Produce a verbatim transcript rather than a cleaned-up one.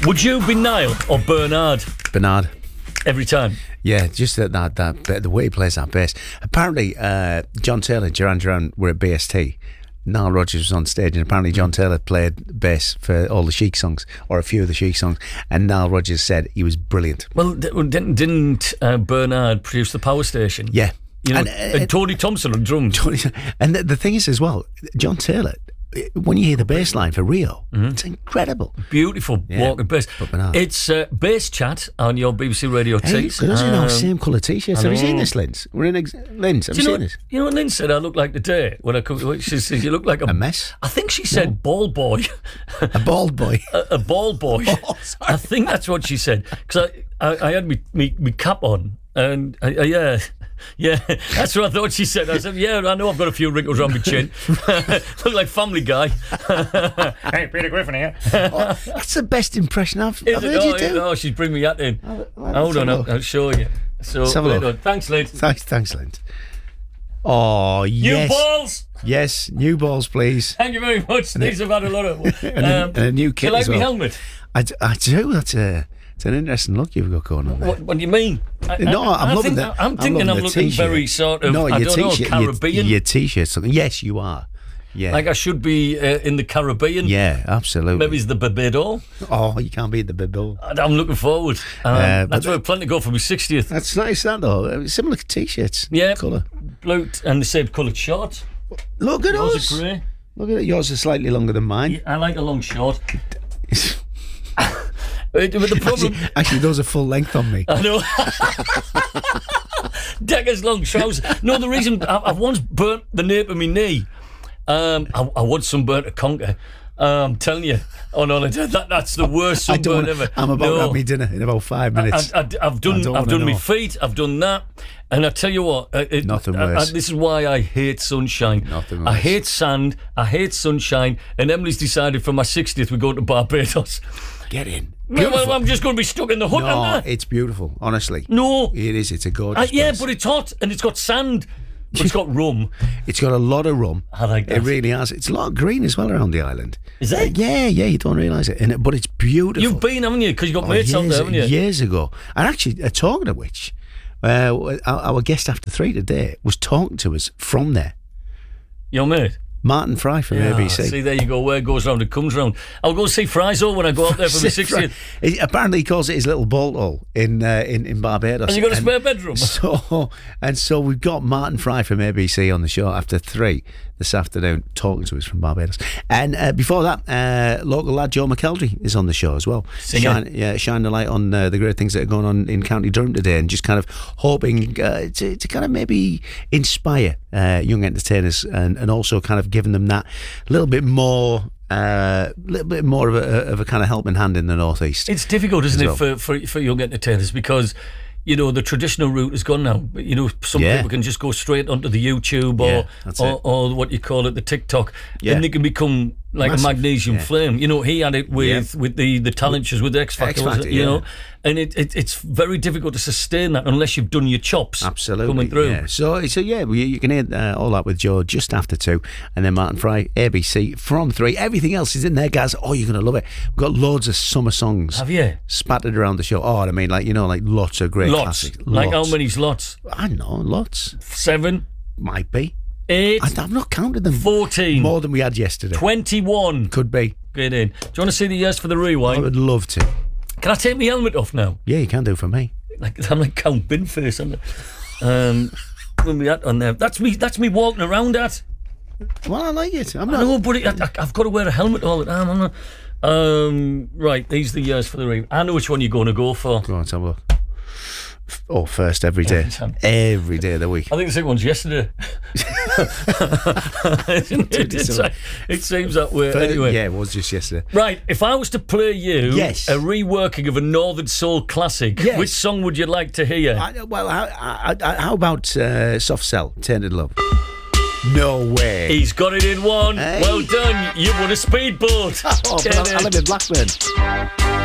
Would you be Niall or Bernard? Bernard. Every time? Yeah, just that, that, that the way he plays that bass. Apparently, uh, John Taylor and Duran Duran were at B S T. Nile Rodgers was on stage, and apparently John Taylor played bass for all the Chic songs, or a few of the Chic songs, and Nile Rodgers said he was brilliant. Well, didn't, didn't uh, Bernard produce the Power Station? Yeah. You know, and, and, and Tony Thompson on drums. Tony, and the, the thing is as well, John Taylor, when you hear the bass line for Rio, mm-hmm. it's incredible. Beautiful yeah. walking bass. It's uh, Bass Chat on your B B C Radio hey, tees. Good us um, in our same colour t-shirts. Have you seen this, Linz? We're in ex- Linz, have you, you know seen this? You know what Lynn said I look like today? When I come, she says you look like a, a mess. I think she said no. ball boy. A bald boy. a, a ball boy. Oh, sorry. I think that's what she said. Because I, I, I had me, me, me cap on. And uh, yeah, yeah, that's what I thought she said. I said, yeah, I know I've got a few wrinkles on my chin. Look like Family Guy. Hey, Peter Griffin here. Oh, that's the best impression I've, I've heard oh, you do. Oh, she's bringing me that in. Oh, Hold on, I'll, I'll show you. So, Let's have a look. Thanks, Lynn. Thanks, thanks, Lynn. Oh, yes. New balls. Yes, new balls, please. Thank you very much. These have had a lot of... Um, and, a, and a new kit do you like as well. my helmet? I, I do. That's a... It's an interesting look you've got going on there. What, what do you mean? I, no, I, I'm I loving think, that. I'm thinking I'm, I'm looking t-shirt. very sort of, no, I your don't know, t-shirt, Caribbean. Your, your t-shirt, something. Yes, you are. Yeah. Like I should be uh, in the Caribbean. Yeah, absolutely. Maybe it's the Barbados. Oh, you can't beat the Barbados. I'm looking forward. Um, uh, that's where I plan to go for my sixtieth. That's nice, that though. Similar t-shirts. Yeah. Colour. Blue t- and the same coloured shorts. Look at yours us. Are grey. Look at it. Yours is slightly longer than mine. Yeah, I like a long short. But the problem, actually, actually, those are full length on me. I know. Decker's long trousers. No, the reason I've once burnt the nape of my knee. Um, I, I want sunburn to conquer. Uh, I'm telling you, on holiday, that that's the worst sunburn ever. I'm about no. to have me dinner in about five minutes. I, I, I've done, I've done my feet. I've done that, and I tell you what, it, nothing I, worse. I, this is why I hate sunshine. Nothing worse. I hate sand. I hate sunshine. And Emily's decided for my sixtieth we're going to Barbados. Get in. Well, I'm just going to be stuck in the hut. No, it's beautiful. Honestly, no, it is. It's a gorgeous. Uh, yeah, place. but it's hot and it's got sand. But it's got rum. It's got a lot of rum. I like that. It really has. It's a lot of green as well around the island. Is it? Uh, yeah, yeah. You don't realise it, and it, but it's beautiful. You've been, haven't you? Because you got oh, mates years, out there, haven't you? Years ago, and actually, uh, talking of which, uh, our, our guest after three today was talking to us from there. Your mate. Martin Fry from yeah, A B C. See, there you go. Where it goes round, it comes round. I'll go see Fryzo when I go out there for my sixtieth. He, apparently, he calls it his little bolt hole in uh, in in Barbados. Has he got a spare bedroom? So and so we've got Martin Fry from A B C on the show after three this afternoon, talking to us from Barbados. And uh, before that, uh, local lad Joe McKeldry is on the show as well. Shine, yeah, shine the light on uh, the great things that are going on in County Durham today, and just kind of hoping uh, to, to kind of maybe inspire uh, young entertainers, and, and also kind of giving them that little bit more. A uh, little bit more of a, of a kind of helping hand in the northeast. It's difficult, isn't well. it, for, for for young entertainers, because you know the traditional route is gone now. You know, some yeah. people can just go straight onto the YouTube or yeah, or, or what you call it, the TikTok, yeah. and they can become like Massive. a magnesium yeah. flame. You know, he had it with, yeah. with the, the talent shows, with the X Factor, X Factor you yeah. know, and it, it it's very difficult to sustain that unless you've done your chops. Absolutely, coming through. Yeah. So, so yeah, you, you can hear uh, all that with Joe just after two, and then Martin Fry, A B C from three. Everything else is in there, guys. Oh, you're gonna love it. We've got loads of summer songs. Have you? Spattered around the show. Oh, I mean, like you know, like lots of great lots. classics. Like lots. how many's lots? I know, lots. Seven. Might be. Eight. I, I've not counted them. Fourteen. More than we had yesterday. Twenty-one. Could be. Get in. Do you want to see the yes for the rewind? I would love to. Can I take my helmet off now? Yeah, you can do for me. Like I'm like Count Binface. I'm like, um, when we at on there. That's me. That's me walking around at. Well, I like it. I'm I not. know, but it, I, I've got to wear a helmet all the time. I'm not, um, right. These are the years for the rewind. I know which one you're going to go for. Go on, have a look. Oh, first every day. Every, every day of the week. I think the second one's yesterday. it, it, it seems that way. But, anyway. Yeah, it was just yesterday. Right, if I was to play you yes. a reworking of a Northern Soul classic, yes. which song would you like to hear? I, well, how, I, I, how about uh, Soft Cell, Tainted Love? No way. He's got it in one. Hey. Well done. You won a speedboat. Oh, but I, I live in Blackburn.